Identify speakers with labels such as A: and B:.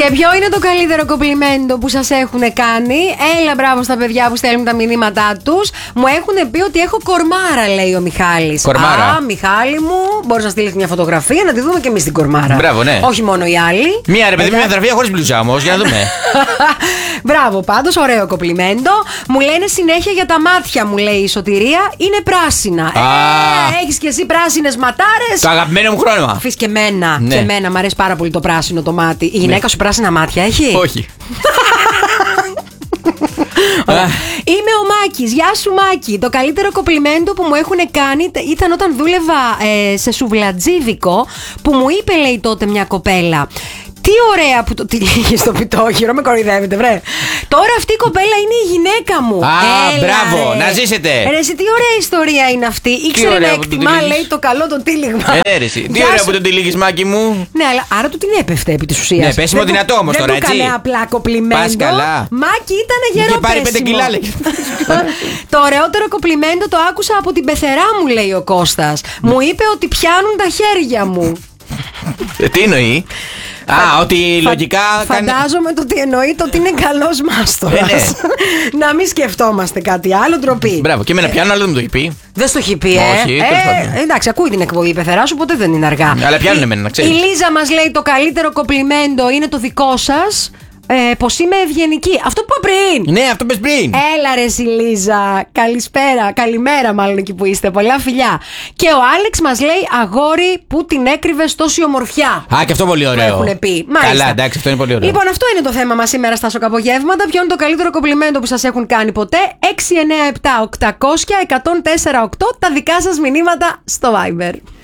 A: ποιο είναι το καλύτερο κομπλιμέντο που σας έχουν κάνει? Έλα, μπράβο στα παιδιά που στέλνουν τα μηνύματά τους. Μου έχουν πει ότι έχω κορμάρα, λέει ο Μιχάλης.
B: Κορμάρα.
A: Α, Μιχάλη μου, μπορείς να στείλεις μια φωτογραφία να τη δούμε και εμείς την κορμάρα.
B: Μπράβο, ναι.
A: Όχι μόνο οι άλλοι.
B: Μια ρε παιδί, μια φωτογραφία χωρίς μπλουζά όμως, για να δούμε.
A: Μπράβο, πάντως, ωραίο κομπλιμέντο. Μου λένε συνέχεια για τα μάτια μου, λέει η Σωτηρία, είναι πράσινα. Έχεις και εσύ πράσινες ματάρες.
B: Το αγαπημένο μου χρώμα.
A: Αφήσεις και εμένα.
B: Ναι.
A: Και εμένα, μου αρέσει πάρα πολύ το πράσινο το μάτι. Η γυναίκα σου πράσινα μάτια έχει?
B: Όχι.
A: Είμαι ο Μάκης. Γεια σου, Μάκη. Το καλύτερο κομπλιμέντο που μου έχουν κάνει ήταν όταν δούλευα σε σουβλατζίδικο, που μου είπε, λέει, τότε μια κοπέλα, τι ωραία που το τυλίγεις στο πιτόγυρο. Με κοροϊδεύετε, βρε. Τώρα αυτή η κοπέλα είναι η γυναίκα μου.
B: Μπράβο,
A: ρε.
B: να ζήσετε.
A: Ρε, εσύ, τι ωραία ιστορία είναι αυτή. Ήξερε να εκτιμά, λέει, το καλό το τύλιγμα.
B: Τι ωραία που το τυλίγεις, Μάκη μου.
A: Ναι, αλλά άρα του την έπεφτε επί της ουσίας.
B: Ναι, πέσιμο δυνατό όμως τώρα, έτσι.
A: Δεν του έκανε απλά κομπλιμέντο.
B: Πας καλά.
A: Μάκη, ήταν γερό
B: Είχε πάρει 5
A: πέσιμο.
B: κιλά, λέει.
A: Το ωραιότερο κομπλιμέντο το άκουσα από την πεθερά μου, λέει ο Κώστας. Μου είπε ότι πιάνουν τα χέρια μου.
B: Τι εννοεί? Ότι λογικά.
A: Φαντάζομαι το ότι εννοεί το ότι είναι καλός μάστορας.
B: Ναι.
A: Να μην σκεφτόμαστε κάτι άλλο, ντροπή.
B: Μπράβο, και εμένα πιάνω, αλλά δεν μου το έχει πει.
A: Δεν στο έχει πει,
B: Όχι, τέλος πάντων.
A: εντάξει, ακούει την εκπομπή η πεθερά σου, ποτέ δεν είναι αργά.
B: Αλλά πιάνουν εμένα, να ξέρεις.
A: Η Λίζα μας λέει το καλύτερο κομπλιμέντο είναι το δικό σας. Πως είμαι ευγενική. Αυτό που είπα πριν.
B: Ναι, αυτό πες πριν.
A: Έλα ρε η Λίζα. Καλησπέρα. Καλημέρα, μάλλον εκεί που είστε. Πολλά φιλιά. Και ο Άλεξ μας λέει, αγόρι που την έκρυβες τόση ομορφιά.
B: Και αυτό πολύ ωραίο.
A: Έχουν πει. Μάλιστα.
B: Καλά, εντάξει, αυτό είναι πολύ ωραίο.
A: Λοιπόν, αυτό είναι το θέμα μας σήμερα στα Σοκαπογεύματα. Ποιο είναι το καλύτερο κομπλιμέντο που σας έχουν κάνει ποτέ? 697-800-1048 τα δικά σας μηνύματα στο Viber.